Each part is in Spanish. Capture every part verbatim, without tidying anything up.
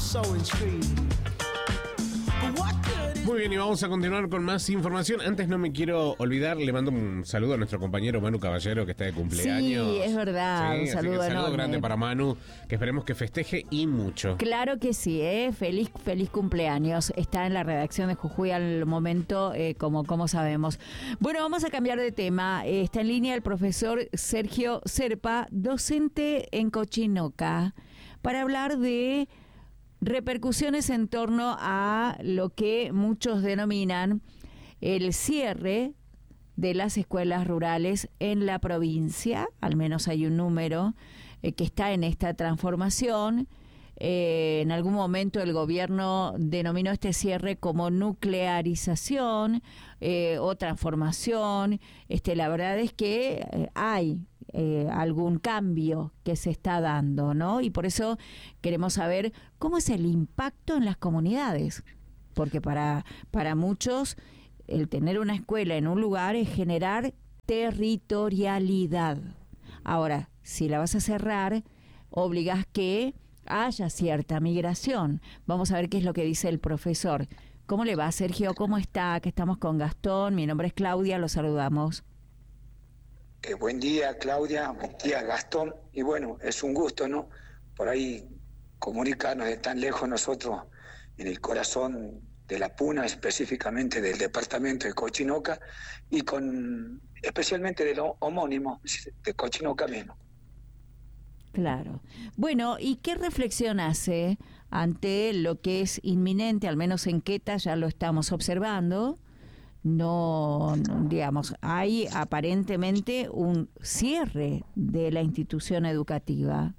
so intrigued. But what good is... Muy bien, y vamos a continuar con más información. Antes no me quiero olvidar, le mando un saludo a nuestro compañero Manu Caballero, que está de cumpleaños. Sí, es verdad, Sí, un así que saludo saludo enorme. grande para Manu, que esperemos que festeje y mucho. Claro que sí, ¿eh? feliz feliz cumpleaños. Está en la redacción de Jujuy al momento, eh, como, como sabemos. Bueno, vamos a cambiar de tema. Eh, está en línea el profesor Sergio Serpa, docente en Cochinoca, para hablar de repercusiones en torno a lo que muchos denominan el cierre de las escuelas rurales en la provincia. Al menos hay un número eh, que está en esta transformación. Eh, en algún momento el gobierno denominó este cierre como nuclearización eh, o transformación. Este, la verdad es que eh, hay eh, algún cambio que se está dando, ¿no? Y por eso queremos saber cómo es el impacto en las comunidades, porque para, para muchos el tener una escuela en un lugar es generar territorialidad. Ahora, si la vas a cerrar, obligas que haya cierta migración. Vamos a ver qué es lo que dice el profesor. ¿Cómo le va, Sergio? ¿Cómo está? Que estamos con Gastón. Mi nombre es Claudia, lo saludamos. Eh, buen día, Claudia. Buen día, Gastón. Y bueno, es un gusto, ¿no? Por ahí comunicarnos de tan lejos nosotros en el corazón de la Puna, específicamente del departamento de Cochinoca, y con especialmente de lo homónimo de Cochinoca mismo. Claro. Bueno, ¿y qué reflexión hace ante lo que es inminente, al menos en Queta ya lo estamos observando? No, no, digamos, hay aparentemente un cierre de la institución educativa.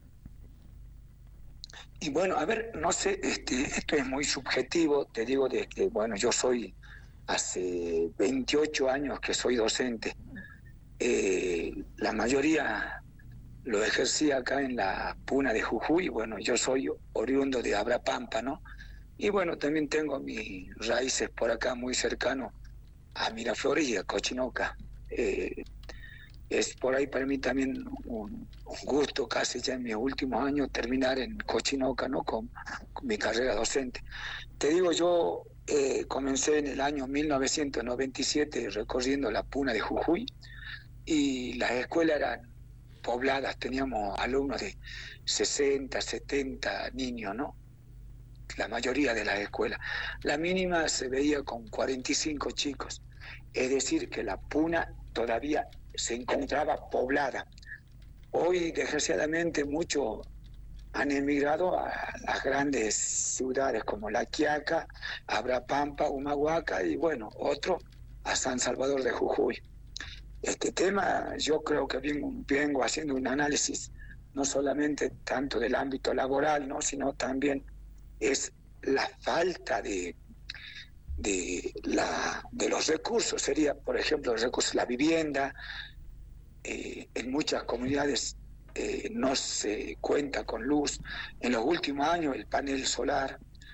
Y bueno, a ver, no sé, este, esto es muy subjetivo, te digo de que, bueno, yo soy hace veintiocho años que soy docente. Eh, la mayoría lo ejercí acá en la Puna de Jujuy. Bueno, yo soy oriundo de Abrapampa, ¿no? Y bueno, también tengo mis raíces por acá muy cercano a Miraflores y a Cochinoca. Eh, es por ahí para mí también un, un gusto casi ya en mis últimos años terminar en Cochinoca, ¿no? Con, con mi carrera docente. Te digo, yo eh, comencé en el año mil novecientos noventa y siete recorriendo la Puna de Jujuy, y las escuelas eran pobladas, teníamos alumnos de sesenta, setenta niños, ¿no? La mayoría de las escuelas. La mínima se veía con cuarenta y cinco chicos, es decir, que la Puna todavía se encontraba poblada. Hoy, desgraciadamente, muchos han emigrado a las grandes ciudades como La Quiaca, Abrapampa, Humahuaca y, bueno, otro a San Salvador de Jujuy. Este tema yo creo que vengo, vengo haciendo un análisis no solamente tanto del ámbito laboral, ¿no? Sino también es la falta de de la de los recursos. Sería, por ejemplo, los recursos de la vivienda. Eh, en muchas comunidades eh, no se cuenta con luz. En los últimos años el panel solar,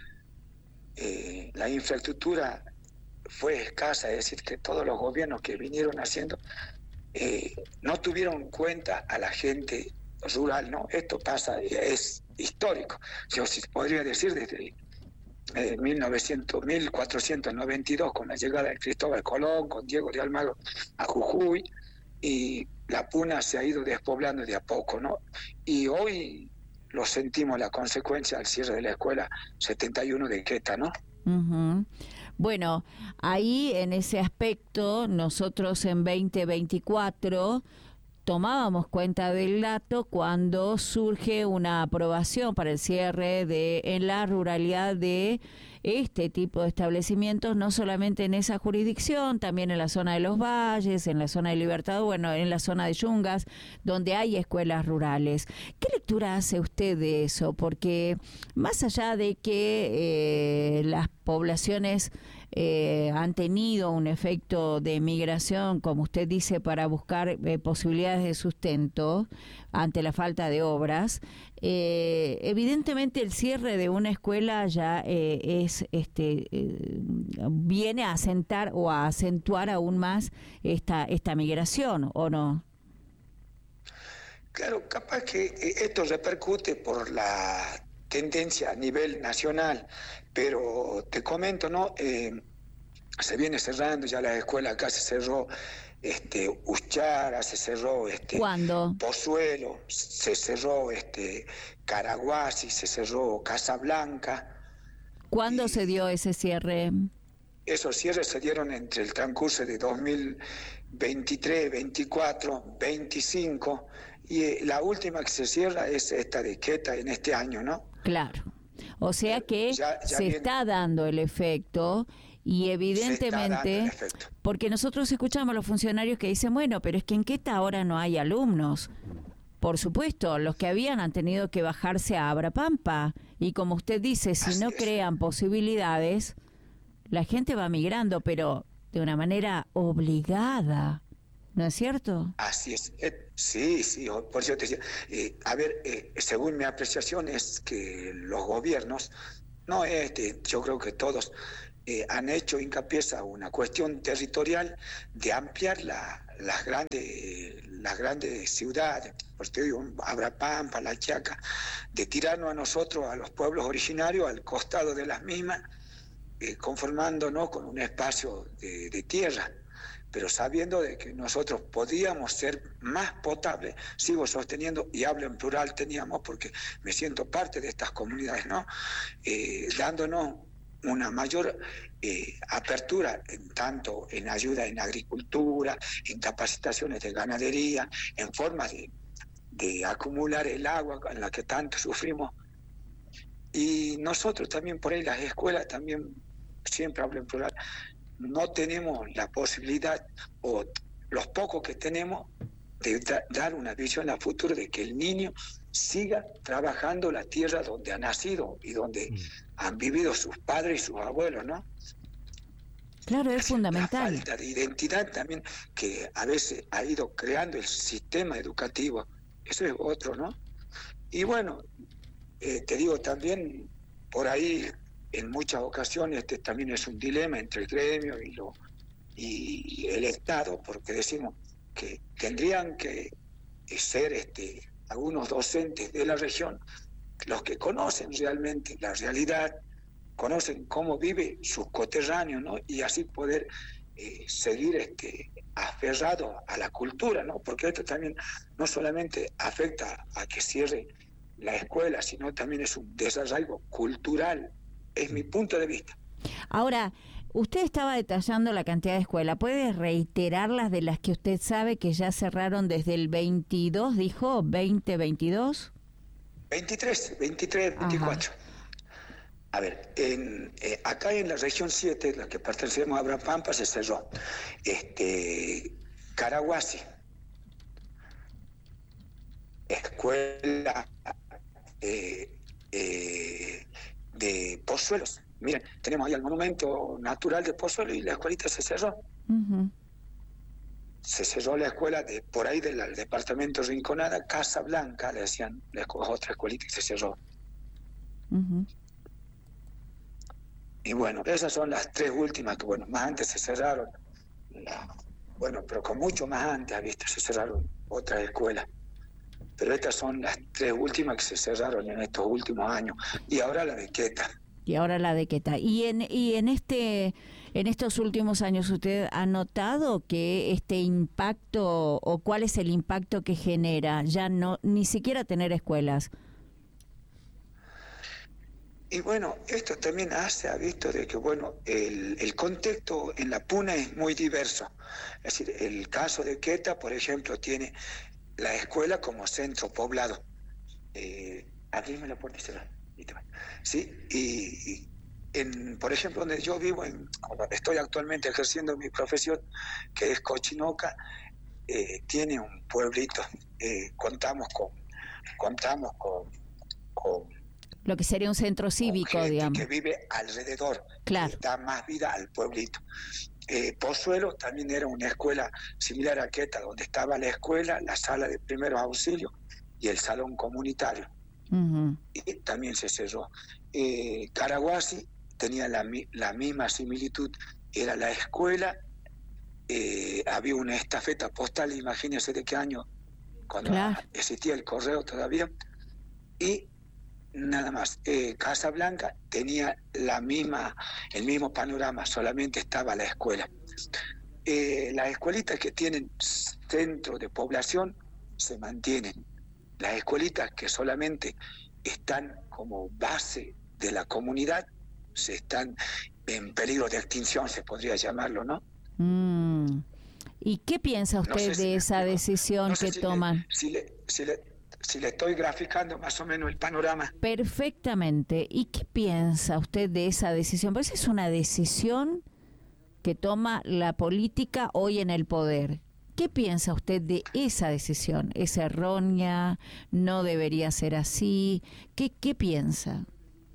eh, la infraestructura fue escasa, es decir, que todos los gobiernos que vinieron haciendo eh, no tuvieron en cuenta a la gente rural, ¿no? Esto pasa, es histórico. Yo sí podría decir desde eh, mil novecientos, mil cuatrocientos noventa y dos, con la llegada de Cristóbal Colón, con Diego de Almagro a Jujuy, y la Puna se ha ido despoblando de a poco, ¿no? Y hoy lo sentimos la consecuencia del cierre de la escuela setenta y uno de Queta, ¿no? Uh-huh. Bueno, ahí en ese aspecto nosotros en veinte veinticuatro tomábamos cuenta del dato cuando surge una aprobación para el cierre de en la ruralidad de este tipo de establecimientos, no solamente en esa jurisdicción, también en la zona de los valles, en la zona de Libertad, bueno, en la zona de Yungas, donde hay escuelas rurales. ¿Qué lectura hace usted de eso? Porque más allá de que eh, las poblaciones eh, han tenido un efecto de migración, como usted dice, para buscar eh, posibilidades de sustento ante la falta de obras, eh, evidentemente el cierre de una escuela ya eh, es este eh, viene a asentar o a acentuar aún más esta esta migración, ¿o no? Claro, capaz que esto repercute por la tendencia a nivel nacional, pero te comento, ¿no? Eh, se viene cerrando ya la escuela, acá se cerró este, Uschara, se cerró este, ¿Cuándo? Pozuelo, se cerró este, Caraguasi, se cerró Casablanca. ¿Cuándo se dio ese cierre? Esos cierres se dieron entre el transcurso de dos mil veintitrés, veinticuatro, veinticinco, y eh, la última que se cierra es esta de Queta en este año, ¿no? Claro. O sea que Ya- ya se viene- está dando el efecto y evidentemente, el efecto. porque nosotros escuchamos a los funcionarios que dicen, bueno, pero es que en Queta ahora no hay alumnos. Por supuesto, los que habían han tenido que bajarse a Abrapampa. Y como usted dice, si Así no es. crean posibilidades, la gente va migrando, pero de una manera obligada. ¿No es cierto? Así es. Eh, sí, sí, o- por eso te decía, eh, a ver, eh, según mi apreciación es que los gobiernos, no este, yo creo que todos eh, han hecho hincapié a una cuestión territorial de ampliar la, las grandes las grandes ciudades, por te digo, Abrapampa, La Chaca, de tirarnos a nosotros, a los pueblos originarios, al costado de las mismas, eh, conformándonos con un espacio de, de tierra, pero sabiendo de que nosotros podíamos ser más potables, sigo sosteniendo, y hablo en plural teníamos, porque me siento parte de estas comunidades, ¿no? Eh, dándonos una mayor eh, apertura, en tanto en ayuda en agricultura, en capacitaciones de ganadería, en formas de, de acumular el agua en la que tanto sufrimos. Y nosotros también, por ahí las escuelas también, siempre hablo en plural, no tenemos la posibilidad, o los pocos que tenemos, de da- dar una visión a futuro de que el niño siga trabajando la tierra donde ha nacido y donde han vivido sus padres y sus abuelos, ¿no? Claro, es La fundamental. falta de identidad también que a veces ha ido creando el sistema educativo, eso es otro, ¿no? Y bueno, eh, te digo también, por ahí en muchas ocasiones este también es un dilema entre el gremio y, lo, y el Estado, porque decimos que tendrían que ser este, algunos docentes de la región los que conocen realmente la realidad, conocen cómo vive sus coterráneos, ¿no? Y así poder eh, seguir este, aferrado a la cultura, ¿no? Porque esto también no solamente afecta a que cierre la escuela, sino también es un desarraigo cultural, es mi punto de vista. Ahora, usted estaba detallando la cantidad de escuelas. ¿Puede reiterarlas de las que usted sabe que ya cerraron desde el veintidós, dijo? ¿veinte veintidós? veintitrés, veintitrés, veinticuatro. A ver, en, eh, acá en la región siete, la que pertenecemos a Abrapampa, se cerró. Este, Caraguasi, escuela eh, eh, de Pozuelos. Miren, tenemos ahí el monumento natural de Pozuelo y la escuelita se cerró. Uh-huh. Se cerró la escuela de por ahí del, del departamento Rinconada, Casa Blanca, le decían, la escu- otra escuelita que se cerró. Uh-huh. Y bueno, esas son las tres últimas que, bueno, más antes se cerraron. La, bueno, pero con mucho más antes, ¿viste? Se cerraron otras escuelas. Pero estas son las tres últimas que se cerraron en estos últimos años. Y ahora la de Queta. Y ahora la de Queta. Y en y en este en estos últimos años, ¿usted ha notado que este impacto, o cuál es el impacto que genera ya no ni siquiera tener escuelas? Y bueno, esto también hace, ha visto de que, bueno, el, el contexto en la Puna es muy diverso. Es decir, el caso de Queta, por ejemplo, tiene la escuela como centro poblado. Eh, abrime la puerta y cerrar. ¿Sí? Y, y en, por ejemplo, donde yo vivo, en, donde estoy actualmente ejerciendo mi profesión, que es Cochinoca, eh, tiene un pueblito. Eh, contamos con, contamos con, con Lo que sería un centro cívico, gente digamos. que vive alrededor, Claro. que da más vida al pueblito. Eh, Pozuelo también era una escuela similar a Queta, donde estaba la escuela, la sala de primeros auxilios y el salón comunitario. Uh-huh. Y también se cerró. Eh, Caraguasi tenía la, la misma similitud, era la escuela, eh, había una estafeta postal, imagínense de qué año, cuando Claro. existía el correo todavía, y nada más. Eh, Casablanca tenía la misma, el mismo panorama, solamente estaba la escuela. Eh, las escuelitas que tienen centro de población se mantienen. Las escuelitas que solamente están como base de la comunidad se están en peligro de extinción, se podría llamarlo, ¿no? Mm. ¿Y qué piensa usted No sé de si esa me explico. decisión No sé que si toman? Le, si, le, si, le, si le estoy graficando más o menos el panorama. Perfectamente. ¿Y qué piensa usted de esa decisión? Pues es una decisión que toma la política hoy en el poder. ¿Qué piensa usted de esa decisión? ¿Es errónea? ¿No debería ser así? ¿Qué, qué piensa?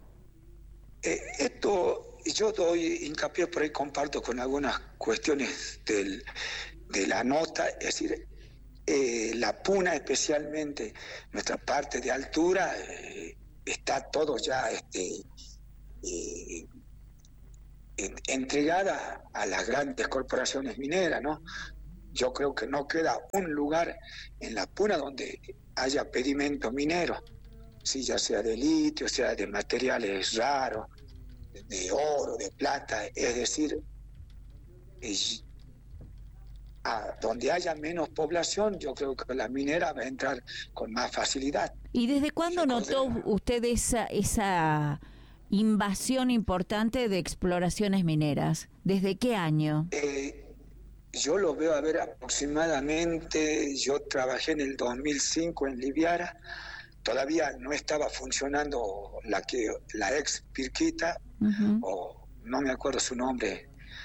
Eh, esto yo doy hincapié, por ahí comparto con algunas cuestiones del, de la nota, es decir, eh, la Puna especialmente, nuestra parte de altura, eh, está todo ya este, eh, en, entregada a las grandes corporaciones mineras, ¿no? Yo creo que no queda un lugar en la Puna donde haya pedimento minero, sí, ya sea de litio, sea de materiales raros, de oro, de plata, es decir, es, a donde haya menos población, yo creo que la minera va a entrar con más facilidad. ¿Y desde cuándo notó usted esa, esa invasión importante de exploraciones mineras? ¿Desde qué año? Eh, yo lo veo a ver aproximadamente, yo trabajé en el dos mil cinco en Liviara, todavía no estaba funcionando la que la ex Pirquita, uh-huh. o no me acuerdo su nombre.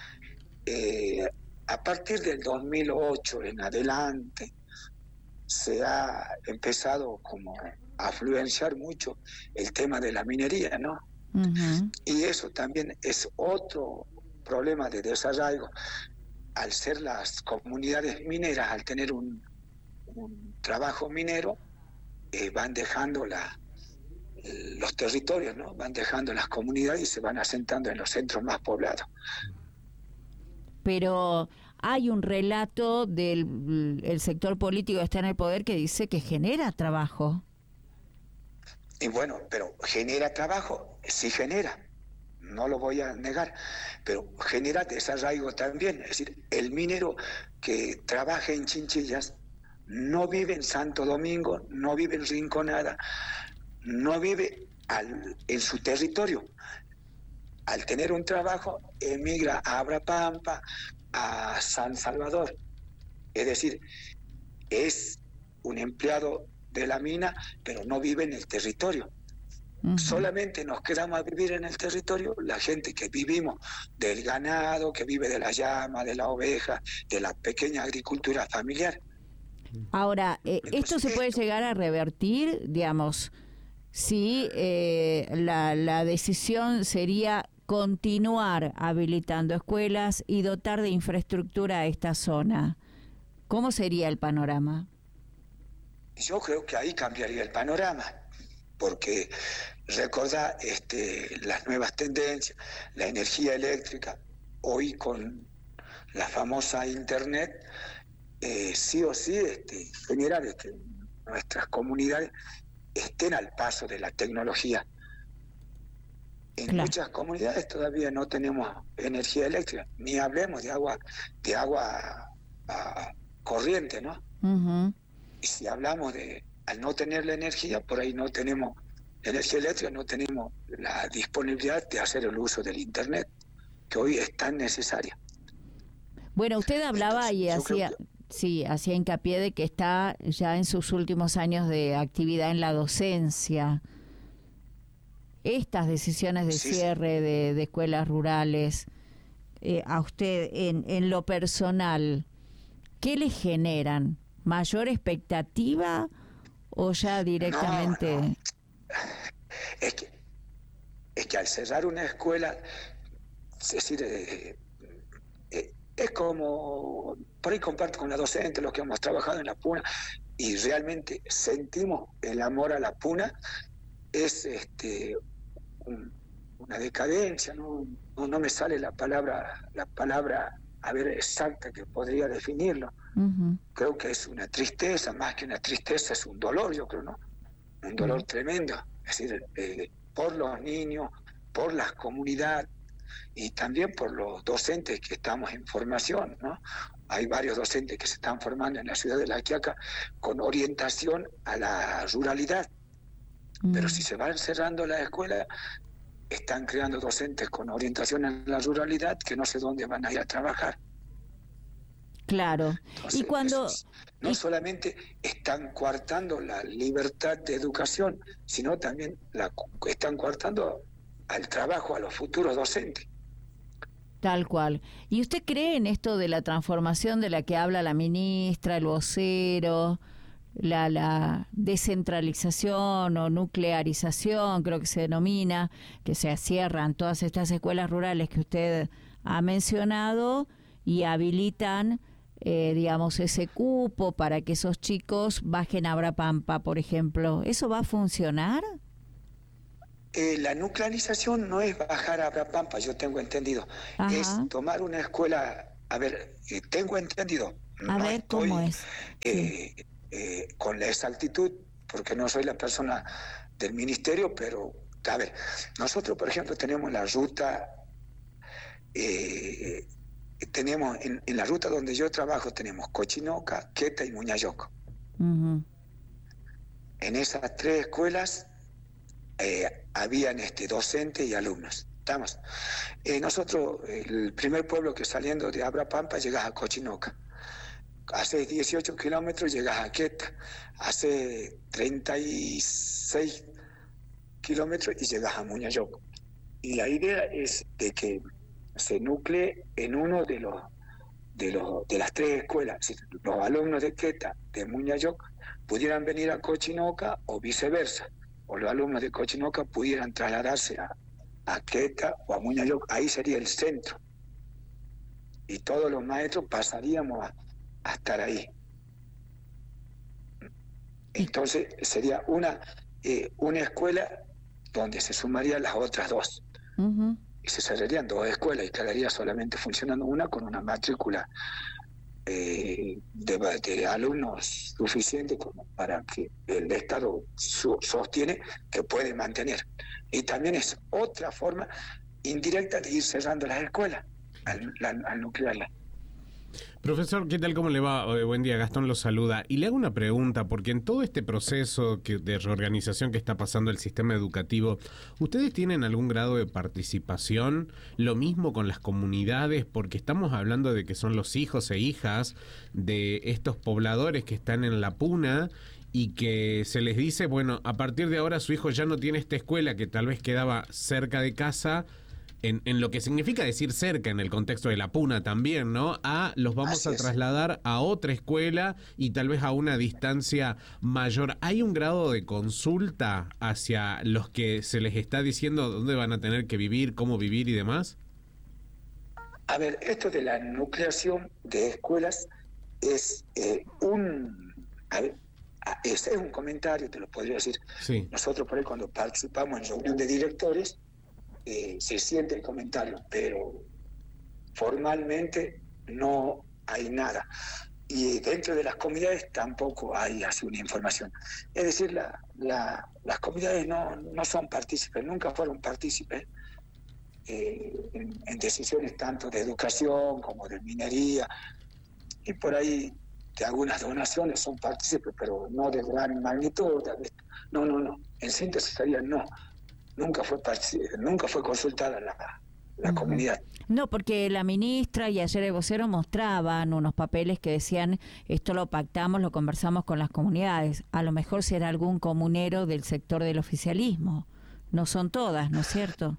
Eh, a partir del dos mil ocho en adelante se ha empezado como a afluenciar mucho el tema de la minería, ¿no? Uh-huh. Y eso también es otro problema de desarraigo. Al ser las comunidades mineras, al tener un, un trabajo minero, eh, van dejando la, los territorios, ¿no? Van dejando las comunidades y se van asentando en los centros más poblados. Pero hay un relato del el sector político que está en el poder que dice que genera trabajo. Y bueno, pero genera trabajo, sí genera, no lo voy a negar, pero genera desarraigo también. Es decir, el minero que trabaja en Chinchillas no vive en Santo Domingo, no vive en Rinconada, no vive al, en su territorio. Al tener un trabajo, emigra a Abrapampa, a San Salvador. Es decir, es un empleado de la mina, pero no vive en el territorio. Uh-huh. Solamente nos quedamos a vivir en el territorio la gente que vivimos del ganado, que vive de la llama, de la oveja, de la pequeña agricultura familiar. Ahora, eh, Entonces, ¿esto se puede esto, llegar a revertir, digamos, si eh, la, la decisión sería continuar habilitando escuelas y dotar de infraestructura a esta zona? ¿Cómo sería el panorama? Yo creo que ahí cambiaría el panorama, porque recordá este, las nuevas tendencias, la energía eléctrica, hoy con la famosa internet, eh, sí o sí este, generar este, nuestras comunidades estén al paso de la tecnología. En claro. muchas comunidades todavía no tenemos energía eléctrica, ni hablemos de agua, de agua uh, corriente, ¿no? Uh-huh. Y si hablamos de, al no tener la energía, por ahí no tenemos energía eléctrica, no tenemos la disponibilidad de hacer el uso del internet, que hoy es tan necesaria. Bueno, usted hablaba Entonces, y hacía, que... sí, hacía hincapié de que está ya en sus últimos años de actividad en la docencia. Estas decisiones de sí, cierre sí. De, de escuelas rurales, eh, a usted en, en lo personal, ¿qué le generan? ¿Mayor expectativa o ya directamente...? No, no. Es que, es que al cerrar una escuela, es decir, eh, eh, es como, por ahí comparto con la docente, los que hemos trabajado en la Puna, y realmente sentimos el amor a la Puna, es este un, una decadencia, ¿no? No, no me sale la palabra, la palabra a ver exacta que podría definirlo. Uh-huh. Creo que es una tristeza, más que una tristeza, es un dolor, yo creo, ¿no? Un dolor uh-huh. tremendo. es decir, eh, por los niños, por las comunidades y también por los docentes que estamos en formación, ¿no? Hay varios docentes que se están formando en la ciudad de La Quiaca con orientación a la ruralidad, mm. pero si se van cerrando las escuelas, están creando docentes con orientación a la ruralidad que no sé dónde van a ir a trabajar. Claro. Entonces, y cuando es, no y... solamente están coartando la libertad de educación, sino también la están coartando al trabajo, a los futuros docentes. Tal cual. ¿Y usted cree en esto de la transformación de la que habla la ministra, el vocero, la, la descentralización o nuclearización, creo que se denomina, que se cierran todas estas escuelas rurales que usted ha mencionado y habilitan, eh, digamos, ese cupo para que esos chicos bajen a Abrapampa, por ejemplo? ¿Eso va a funcionar? Eh, la nuclearización no es bajar a Abrapampa, yo tengo entendido. Ajá. Es tomar una escuela, a ver, eh, tengo entendido. A no ver, estoy, ¿cómo es? Eh, sí. eh, con la exactitud, porque no soy la persona del ministerio, pero, a ver, nosotros, por ejemplo, tenemos la ruta, eh, tenemos, en, en la ruta donde yo trabajo, tenemos Cochinoca, Queta y Muñayoc. Uh-huh. En esas tres escuelas, Eh, habían este, docentes y alumnos. ¿Estamos? Eh, nosotros, el primer pueblo que saliendo de Abrapampa llegas a Cochinoca. Hace dieciocho kilómetros llegas a Queta. Hace treinta y seis kilómetros y llegas a Muñayoc. Y la idea es de que se nuclee en uno de los de los de las tres escuelas. Si los alumnos de Queta, de Muñayoc, pudieran venir a Cochinoca o viceversa, o los alumnos de Cochinoca pudieran trasladarse a, a Queta o a Muñayoc, ahí sería el centro. Y todos los maestros pasaríamos a, a estar ahí. Entonces sería una, eh, una escuela donde se sumarían las otras dos. Uh-huh. Y se cerrarían dos escuelas y quedaría solamente funcionando una con una matrícula Eh, de, de alumnos suficiente como para que el Estado su, sostiene que puede mantener. Y también es otra forma indirecta de ir cerrando las escuelas al, al, al nuclearlas. Profesor, ¿qué tal? ¿Cómo le va? Eh, buen día, Gastón lo saluda. Y le hago una pregunta, porque en todo este proceso que, de reorganización que está pasando el sistema educativo, ¿ustedes tienen algún grado de participación? Lo mismo con las comunidades, porque estamos hablando de que son los hijos e hijas de estos pobladores que están en la puna y que se les dice, bueno, a partir de ahora su hijo ya no tiene esta escuela que tal vez quedaba cerca de casa. En, en lo que significa decir cerca en el contexto de la puna también, ¿no? A los vamos Así a trasladar es. a otra escuela y tal vez a una distancia mayor. ¿Hay un grado de consulta hacia los que se les está diciendo dónde van a tener que vivir, cómo vivir y demás? A ver, esto de la nucleación de escuelas es eh, un... A ver, ese es un comentario, te lo podría decir. Sí. Nosotros por ahí cuando participamos en reunión de directores, Eh, se siente el comentario, pero formalmente no hay nada. Y dentro de las comunidades tampoco hay así una información. Es decir, la, la, las comunidades no, no son partícipes, nunca fueron partícipes eh, en, en decisiones tanto de educación como de minería, y por ahí de algunas donaciones son partícipes, pero no de gran magnitud. No, no, no. En síntesis sería no. Nunca fue nunca fue consultada la, la uh-huh. comunidad. No, porque la ministra y ayer el vocero mostraban unos papeles que decían esto lo pactamos, lo conversamos con las comunidades. A lo mejor será algún comunero del sector del oficialismo. No son todas, ¿no es cierto?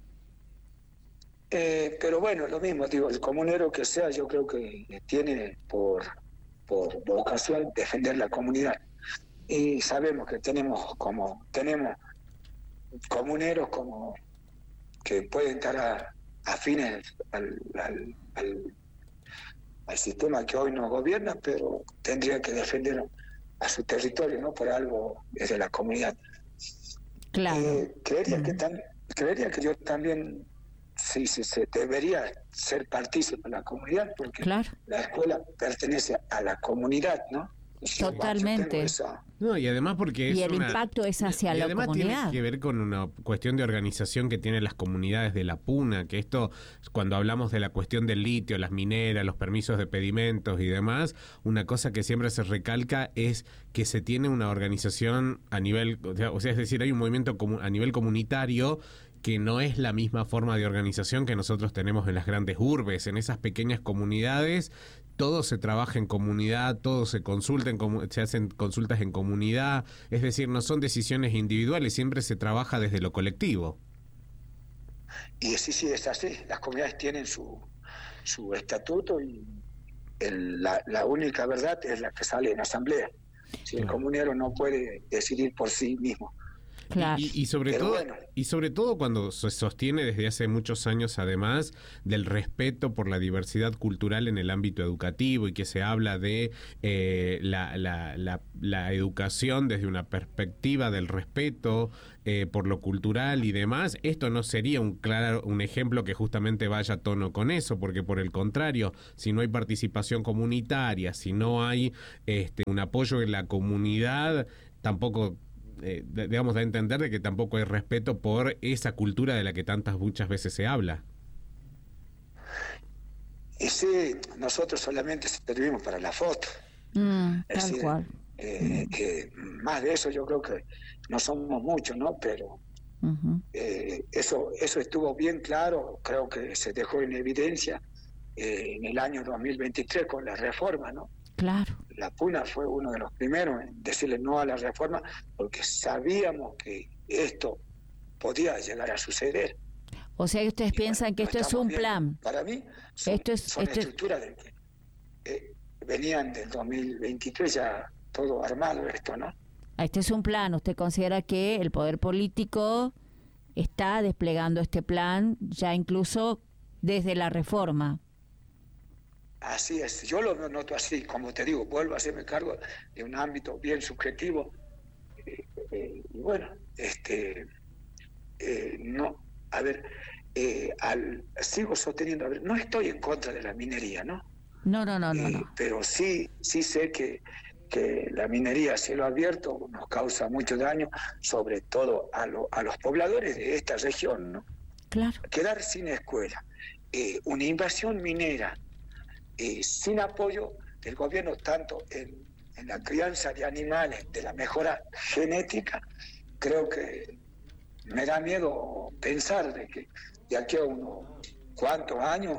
Eh, pero bueno, lo mismo, digo, el comunero que sea, yo creo que tiene por, por vocación defender la comunidad. Y sabemos que tenemos como tenemos comuneros como que pueden estar a, afines al, al, al, al sistema que hoy nos gobierna, pero tendrían que defender a su territorio, ¿no? Por algo desde la comunidad. Claro. Eh, creería, mm. que tam, creería que yo también sí, sí, sí, debería ser partícipe de la comunidad, porque claro. la escuela pertenece a la comunidad, ¿no? Yo, Totalmente. yo tengo esa- No, y además porque es Y el una- impacto es hacia y la además comunidad. tiene que ver con una cuestión de organización que tienen las comunidades de la Puna, que esto, cuando hablamos de la cuestión del litio, las mineras, los permisos de pedimentos y demás, una cosa que siempre se recalca es que se tiene una organización a nivel, o sea, o sea, es decir, hay un movimiento comu- a nivel comunitario que no es la misma forma de organización que nosotros tenemos en las grandes urbes. En esas pequeñas comunidades todo se trabaja en comunidad, todo se consulta, en comu- se hacen consultas en comunidad, es decir, no son decisiones individuales, siempre se trabaja desde lo colectivo. Y sí, sí, es así. Las comunidades tienen su, su estatuto y el- la, la única verdad es la que sale en asamblea. Si el Claro. comunero no puede decidir por sí mismo. Claro. Y, y sobre Pero todo, bueno. y sobre todo cuando se sostiene desde hace muchos años, además del respeto por la diversidad cultural en el ámbito educativo y que se habla de eh, la, la, la, la educación desde una perspectiva del respeto eh, por lo cultural y demás, esto no sería un claro un ejemplo que justamente vaya a tono con eso, porque por el contrario, si no hay participación comunitaria, si no hay este, un apoyo en la comunidad, tampoco Eh, digamos, da a entender de que tampoco hay respeto por esa cultura de la que tantas muchas veces se habla. Y sí, nosotros solamente servimos para la foto. Mm, Es tal decir, cual. eh, eh, más de eso yo creo que no somos muchos, ¿no? Pero Ujú. eh, eso, eso estuvo bien claro, creo que se dejó en evidencia eh, en el año dos mil veintitrés con la reforma, ¿no? Claro. La Puna fue uno de los primeros en decirle no a la reforma porque sabíamos que esto podía llegar a suceder. O sea que ustedes Y piensan bueno, que lo esto es estamos un viendo. plan. Para mí son, Esto es- son esto es- estructuras de que eh, venían del dos mil veintitrés ya todo armado esto, ¿no? Este es un plan. ¿Usted considera que el poder político está desplegando este plan ya incluso desde la reforma? Así es, yo lo noto así, como te digo, vuelvo a hacerme cargo de un ámbito bien subjetivo. Eh, eh, y bueno, este, eh, no, a ver, eh, al, sigo sosteniendo, a ver, no estoy en contra de la minería, ¿no? No, no, no, no, Eh, no. pero sí, sí sé que, que la minería a cielo abierto nos causa mucho daño, sobre todo a, lo, a los pobladores de esta región, ¿no? Claro. Quedar sin escuela, eh, una invasión minera, eh, sin apoyo del gobierno tanto en, en la crianza de animales, de la mejora genética, creo que me da miedo pensar de que de aquí a unos cuantos años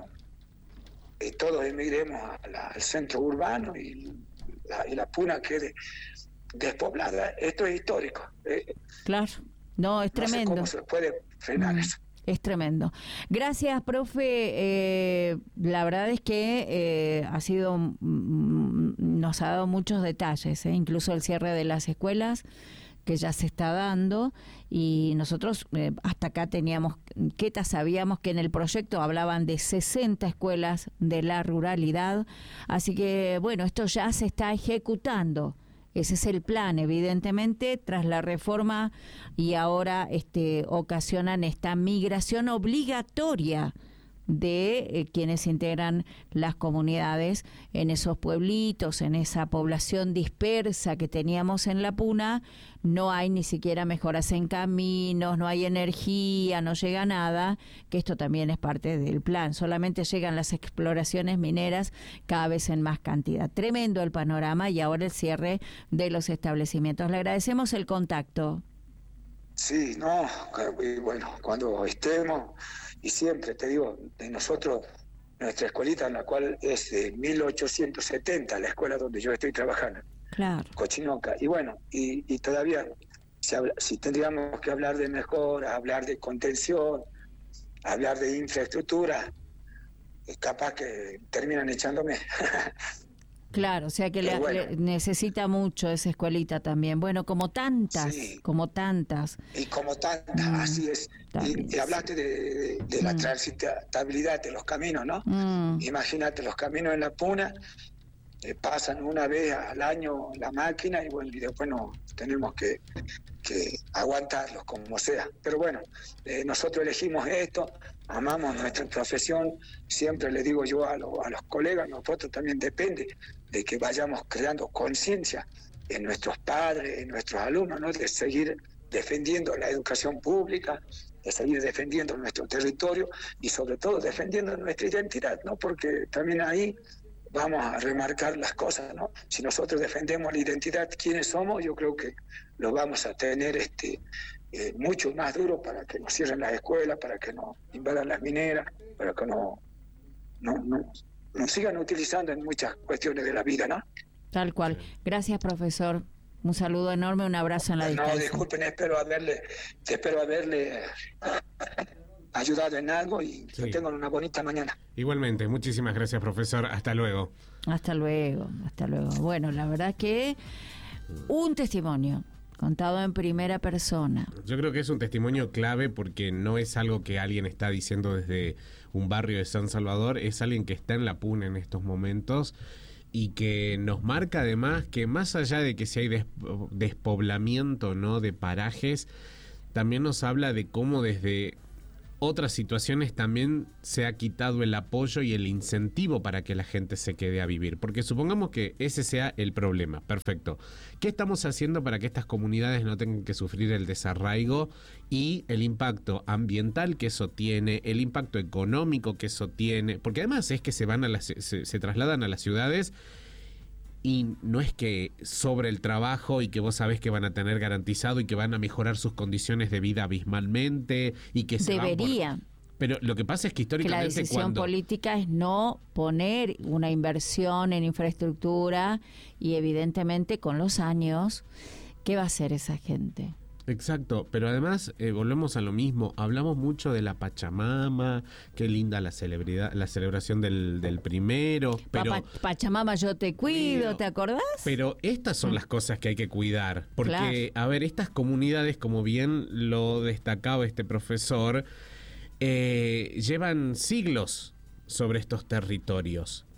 eh, todos emigremos a la- al centro urbano y la, y la Puna quede despoblada. Esto es histórico. eh, Claro. No, es no sé tremendo. cómo se puede frenar Mm. eso. Es tremendo. Gracias, profe. Eh, la verdad es que eh, ha sido, mm, nos ha dado muchos detalles, ¿eh? Incluso el cierre de las escuelas que ya se está dando y nosotros eh, hasta acá teníamos, Queta, sabíamos que en el proyecto hablaban de sesenta escuelas de la ruralidad, así que bueno, esto ya se está ejecutando. Ese es el plan, evidentemente, tras la reforma y ahora este, ocasionan esta migración obligatoria de eh, quienes integran las comunidades en esos pueblitos, en esa población dispersa que teníamos en La Puna. No hay ni siquiera mejoras en caminos, no hay energía, no llega nada, que esto también es parte del plan. Solamente llegan las exploraciones mineras cada vez en más cantidad. Tremendo el panorama y ahora el cierre de los establecimientos. Le agradecemos el contacto. Sí, no, y bueno, cuando estemos, y siempre te digo, de nosotros, nuestra escuelita, en la cual es de mil ochocientos setenta, la escuela donde yo estoy trabajando, Claro. Cochinoca, y bueno, y, y todavía, si, habla- si tendríamos que hablar de mejora, hablar de contención, hablar de infraestructura, es capaz que terminan echándome. Claro, o sea que le, Pero bueno. le- necesita mucho esa escuelita también. Bueno, como tantas, Sí. como tantas. Y como tanta, Mm, así es. también. Y, y hablaste de, de- de la Mm. transitabilidad de los caminos, ¿no? Mm, Imagínate, los caminos en La Puna eh, pasan una vez al año la máquina y bueno, y después no tenemos que, que aguantarlos como sea. Pero bueno, eh, nosotros elegimos esto amamos nuestra profesión. Siempre le digo yo a, lo, a los colegas, nosotros también depende de que vayamos creando conciencia en nuestros padres, en nuestros alumnos, ¿no? De seguir defendiendo la educación pública, de seguir defendiendo nuestro territorio y sobre todo defendiendo nuestra identidad, ¿no? Porque también ahí vamos a remarcar las cosas, ¿no? Si nosotros defendemos la identidad, quiénes somos, yo creo que lo vamos a tener este eh, mucho más duro para que nos cierren las escuelas, para que nos invadan las mineras, para que no, no, no, nos sigan utilizando en muchas cuestiones de la vida, ¿no? Tal cual. Gracias, profesor. Un saludo enorme, un abrazo en la no, distancia. No, disculpen, espero haberle, espero haberle ayudado en algo y sí. Que tengan una bonita mañana. Igualmente, muchísimas gracias, profesor. Hasta luego. Hasta luego, hasta luego. Bueno, la verdad que un testimonio contado en primera persona. Yo creo que es un testimonio clave porque no es algo que alguien está diciendo desde un barrio de San Salvador, es alguien que está en la puna en estos momentos y que nos marca además que más allá de que si hay des- despoblamiento, ¿no?, de parajes, también nos habla de cómo desde otras situaciones también se ha quitado el apoyo y el incentivo para que la gente se quede a vivir. Porque supongamos que ese sea el problema. Perfecto. ¿Qué estamos haciendo para que estas comunidades no tengan que sufrir el desarraigo y el impacto ambiental que eso tiene, el impacto económico que eso tiene? Porque además es que se van a las, se, se trasladan a las ciudades y no es que sobre el trabajo y que vos sabés que van a tener garantizado y que van a mejorar sus condiciones de vida abismalmente y que se debería. Van por... Pero lo que pasa es que históricamente que la decisión cuando... política es no poner una inversión en infraestructura y evidentemente con los años, ¿qué va a hacer esa gente? Exacto, pero además eh, volvemos a lo mismo, hablamos mucho de la Pachamama, qué linda la celebridad, la celebración del, del primero, pero Pa- Pachamama yo te cuido, pero, ¿te acordás? Pero estas son las cosas que hay que cuidar, porque claro. A ver, estas comunidades, como bien lo destacaba este profesor, eh, llevan siglos sobre estos territorios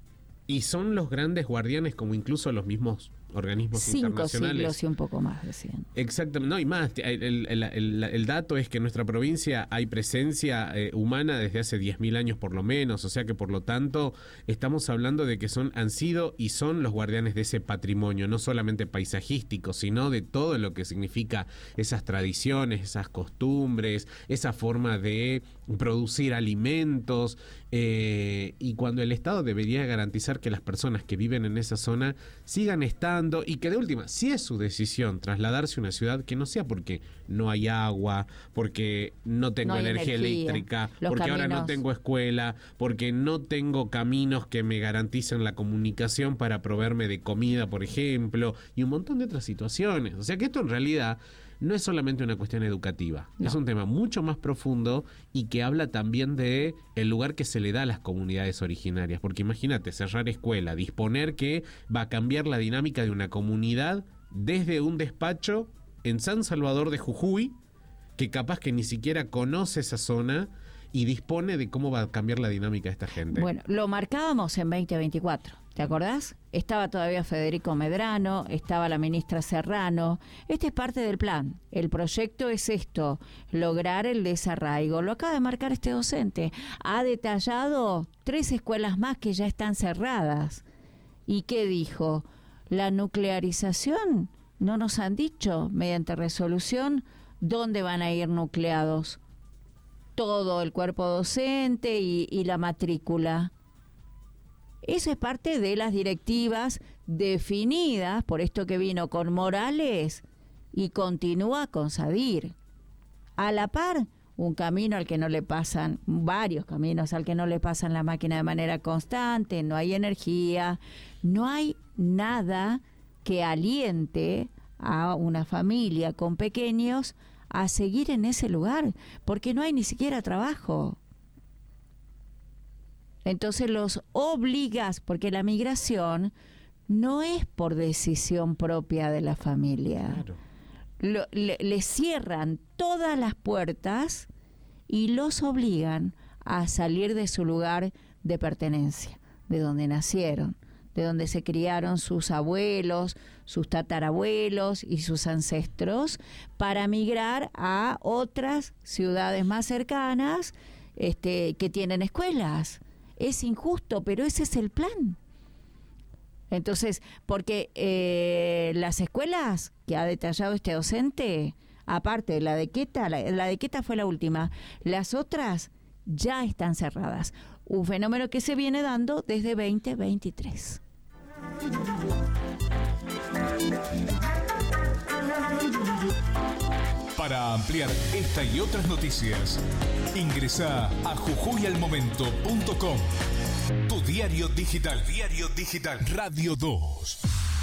y son los grandes guardianes, como incluso los mismos organismos Cinco internacionales. siglos y un poco más, decían. Exactamente, no, y más, el, el, el, el dato es que en nuestra provincia hay presencia eh, humana desde hace diez mil años por lo menos, o sea que por lo tanto estamos hablando de que son, han sido y son los guardianes de ese patrimonio, no solamente paisajístico, sino de todo lo que significa esas tradiciones, esas costumbres, esa forma de producir alimentos, eh, y cuando el Estado debería garantizar que las personas que viven en esa zona sigan estando y que de última, si es su decisión trasladarse a una ciudad, que no sea porque no hay agua, porque no tengo no energía, energía eléctrica, Los porque caminos. ahora no tengo escuela, porque no tengo caminos que me garanticen la comunicación para proveerme de comida, por ejemplo, y un montón de otras situaciones. O sea que esto en realidad no es solamente una cuestión educativa, no. Es un tema mucho más profundo y que habla también de el lugar que se le da a las comunidades originarias, porque imagínate, cerrar escuela, disponer que va a cambiar la dinámica de una comunidad desde un despacho en San Salvador de Jujuy, que capaz que ni siquiera conoce esa zona y dispone de cómo va a cambiar la dinámica de esta gente. Bueno, lo marcábamos en veinte veinticuatro, ¿te acordás? Estaba todavía Federico Medrano, estaba la ministra Serrano. Este es parte del plan. El proyecto es esto, lograr el desarraigo. Lo acaba de marcar este docente. Ha detallado tres escuelas más que ya están cerradas. ¿Y qué dijo? La nuclearización, no nos han dicho, mediante resolución, dónde van a ir nucleados. Todo el cuerpo docente y, y la matrícula. Eso es parte de las directivas definidas por esto que vino con Morales y continúa con Sadir. A la par, un camino al que no le pasan, varios caminos al que no le pasan la máquina de manera constante, no hay energía, no hay nada que aliente a una familia con pequeños a seguir en ese lugar, porque no hay ni siquiera trabajo. Entonces los obligas, porque la migración no es por decisión propia de la familia. Claro. Lo, le, le cierran todas las puertas y los obligan a salir de su lugar de pertenencia, de donde nacieron, de donde se criaron sus abuelos, sus tatarabuelos y sus ancestros, para migrar a otras ciudades más cercanas este, que tienen escuelas. Es injusto, pero ese es el plan. Entonces, porque eh, las escuelas que ha detallado este docente, aparte de la de Queta, la, la de Queta fue la última, las otras ya están cerradas. Un fenómeno que se viene dando desde veinte veintitrés. Para ampliar esta y otras noticias, ingresa a jujuy al momento punto com. Tu diario digital. Diario digital. Radio dos.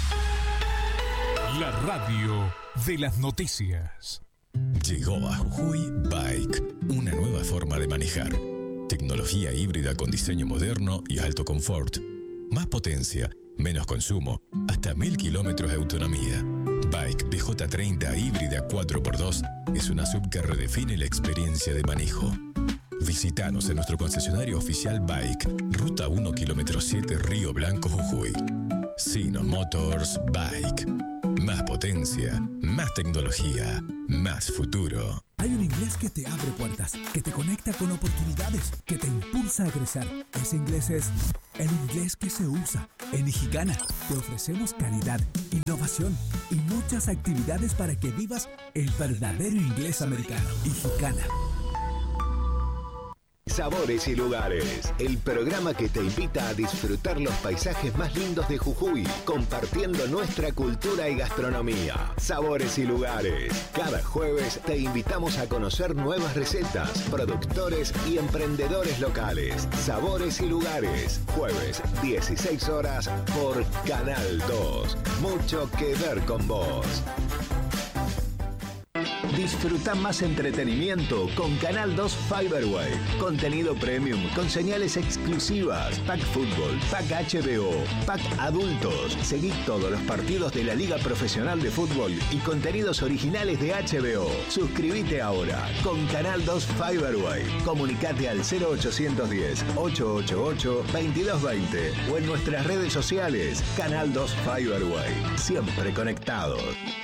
La radio de las noticias. Llegó a Jujuy Bike, una nueva forma de manejar. Tecnología híbrida con diseño moderno y alto confort. Más potencia, menos consumo, hasta mil kilómetros de autonomía. Bike B J treinta híbrida cuatro por dos es una sub que redefine la experiencia de manejo. Visítanos en nuestro concesionario oficial Bike, Ruta uno, kilómetro siete, Río Blanco, Jujuy. Sino Motors Bike. Más potencia, más tecnología, más futuro. Hay un inglés que te abre puertas, que te conecta con oportunidades, que te impulsa a crecer. Ese inglés es el inglés que se usa. En Ijicana te ofrecemos calidad, innovación y muchas actividades para que vivas el verdadero inglés americano. Ijicana. Sabores y Lugares, el programa que te invita a disfrutar los paisajes más lindos de Jujuy, compartiendo nuestra cultura y gastronomía. Sabores y Lugares. Cada jueves te invitamos a conocer nuevas recetas, productores y emprendedores locales. Sabores y Lugares. Jueves, dieciséis horas por Canal dos. Mucho que ver con vos. Disfruta más entretenimiento con Canal dos Fiberway. Contenido premium con señales exclusivas. Pack Fútbol, Pack H B O, Pack Adultos. Seguí todos los partidos de la Liga Profesional de Fútbol y contenidos originales de H B O. Suscríbete ahora con Canal dos Fiberway. Comunicate al cero ochocientos diez, ochocientos ochenta y ocho, veintidós veinte o en nuestras redes sociales. Canal dos Fiberway. Siempre conectados.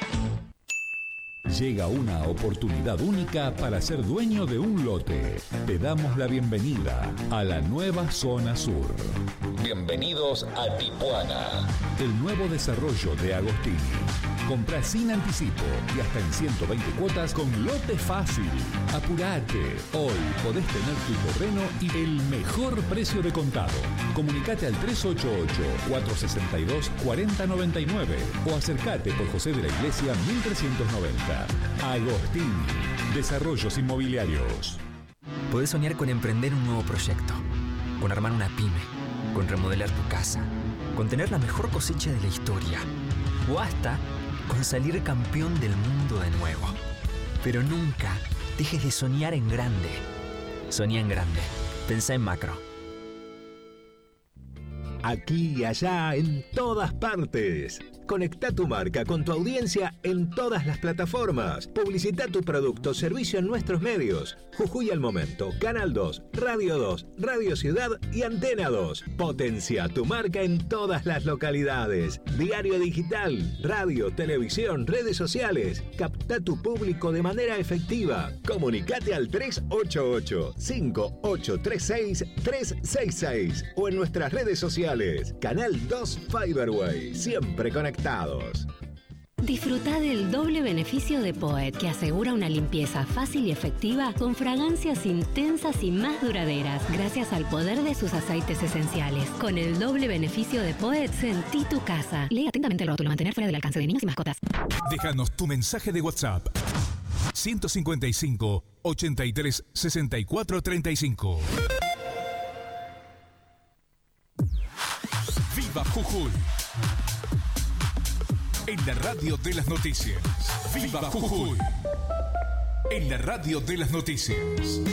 Llega una oportunidad única para ser dueño de un lote. Te damos la bienvenida a la nueva Zona Sur. Bienvenidos a Tipuana. El nuevo desarrollo de Agostini. Comprá sin anticipo y hasta en ciento veinte cuotas con lote fácil. Apurate. Hoy podés tener tu terreno y el mejor precio de contado. Comunicate al tres ocho ocho, cuatro seis dos, cuatro cero nueve nueve o acércate por José de la Iglesia mil trescientos noventa. Agostini. Desarrollos inmobiliarios. Podés soñar con emprender un nuevo proyecto, con armar una pyme, con remodelar tu casa, con tener la mejor cosecha de la historia o hasta con salir campeón del mundo de nuevo. Pero nunca dejes de soñar en grande. Soñá en grande. Pensá en macro. Aquí y allá, en todas partes. Conecta tu marca con tu audiencia en todas las plataformas. Publicita tu producto o servicio en nuestros medios. Jujuy al Momento, Canal dos, Radio dos, Radio Ciudad y Antena dos. Potencia tu marca en todas las localidades. Diario digital, radio, televisión, redes sociales. Capta tu público de manera efectiva. Comunicate al tres ocho ocho, cinco ocho tres seis, tres seis seis o en nuestras redes sociales. Canal dos Fiberway. Siempre conectados. Disfruta del doble beneficio de Poet, que asegura una limpieza fácil y efectiva con fragancias intensas y más duraderas, gracias al poder de sus aceites esenciales. Con el doble beneficio de Poet, sentí tu casa. Lee atentamente el rótulo. Mantener fuera del alcance de niños y mascotas. Déjanos tu mensaje de WhatsApp. ciento cincuenta y cinco, ochenta y tres, sesenta y cuatro, treinta y cinco. ¡Viva Jujuy! En la radio de las noticias. ¡Viva Jujuy! En la radio de las noticias.